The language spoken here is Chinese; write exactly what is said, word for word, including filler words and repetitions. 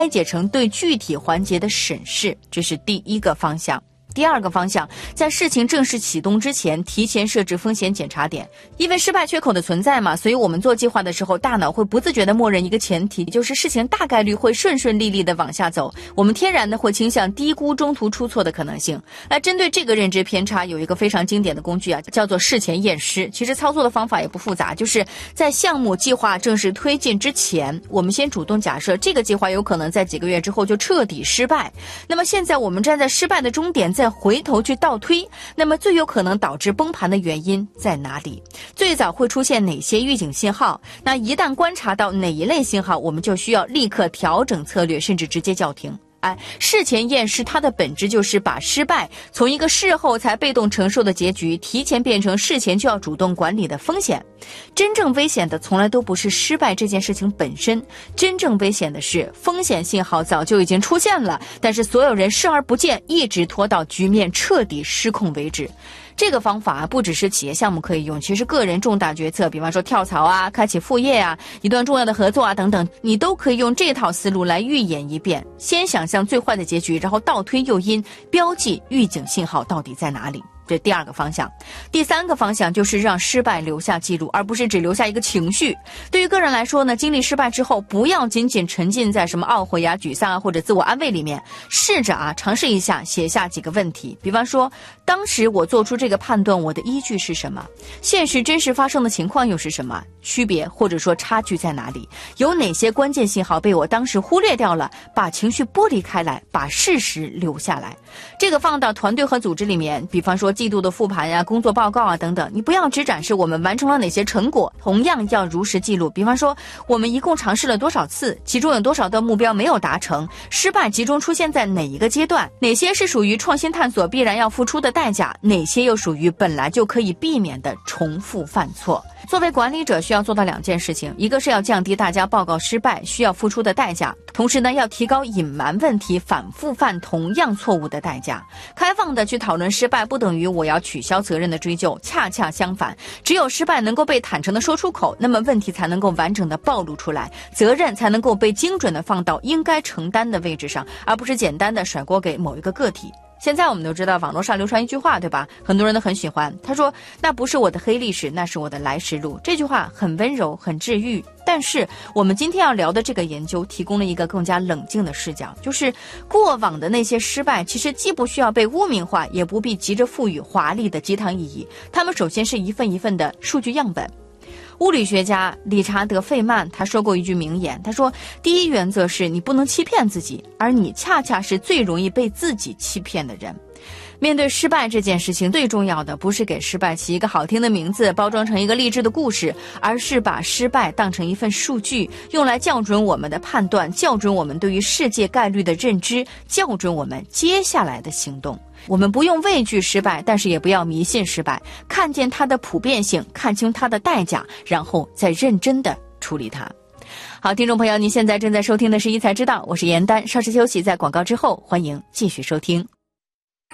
拆解成对具体环节的审视，这是第一个方向。第二个方向，在事情正式启动之前，提前设置风险检查点。因为失败缺口的存在嘛，所以我们做计划的时候，大脑会不自觉地默认一个前提，就是事情大概率会顺顺利利地往下走。我们天然的会倾向低估中途出错的可能性。那针对这个认知偏差，有一个非常经典的工具啊，叫做事前验尸。其实操作的方法也不复杂，就是在项目计划正式推进之前，我们先主动假设这个计划有可能在几个月之后就彻底失败。那么现在我们站在失败的终点，再回头去倒推，那么最有可能导致崩盘的原因在哪里？最早会出现哪些预警信号？那一旦观察到哪一类信号，我们就需要立刻调整策略，甚至直接叫停。哎，事前验尸它的本质就是把失败从一个事后才被动承受的结局，提前变成事前就要主动管理的风险。真正危险的从来都不是失败这件事情本身，真正危险的是风险信号早就已经出现了，但是所有人视而不见，一直拖到局面彻底失控为止。这个方法不只是企业项目可以用，其实个人重大决策，比方说跳槽啊、开启副业啊、一段重要的合作啊等等，你都可以用这套思路来预演一遍。先想象最坏的结局，然后倒推诱因，标记预警信号到底在哪里。这第二个方向。第三个方向就是让失败留下记录，而不是只留下一个情绪。对于个人来说呢，经历失败之后，不要仅仅沉浸在什么懊悔啊、沮丧啊或者自我安慰里面，试着啊尝试一下写下几个问题。比方说，当时我做出这个判断，我的依据是什么？现实真实发生的情况又是什么？区别或者说差距在哪里？有哪些关键信号被我当时忽略掉了？把情绪剥离开来，把事实留下来。这个放到团队和组织里面，比方说季度的复盘呀、工作报告啊等等，你不要只展示我们完成了哪些成果，同样要如实记录。比方说，我们一共尝试了多少次，其中有多少的目标没有达成，失败集中出现在哪一个阶段，哪些是属于创新探索必然要付出的代价，哪些又属于本来就可以避免的重复犯错。作为管理者需要做到两件事情，一个是要降低大家报告失败需要付出的代价，同时呢要提高隐瞒问题反复犯同样错误的代价。开放的去讨论失败不等于我要取消责任的追究，恰恰相反，只有失败能够被坦诚的说出口，那么问题才能够完整的暴露出来，责任才能够被精准的放到应该承担的位置上，而不是简单的甩锅给某一个个体。现在我们都知道网络上流传一句话，对吧？很多人都很喜欢，他说那不是我的黑历史，那是我的来时路。这句话很温柔很治愈，但是我们今天要聊的这个研究提供了一个更加冷静的视角，就是过往的那些失败其实既不需要被污名化，也不必急着赋予华丽的鸡汤意义，他们首先是一份一份的数据样本。物理学家理查德·费曼他说过一句名言，他说第一原则是你不能欺骗自己，而你恰恰是最容易被自己欺骗的人。面对失败这件事情，最重要的不是给失败起一个好听的名字，包装成一个励志的故事，而是把失败当成一份数据，用来校准我们的判断，校准我们对于世界概率的认知，校准我们接下来的行动。我们不用畏惧失败，但是也不要迷信失败，看见它的普遍性，看清它的代价，然后再认真的处理它。好，听众朋友，您现在正在收听的是一财之道，我是严丹，稍事休息，在广告之后欢迎继续收听。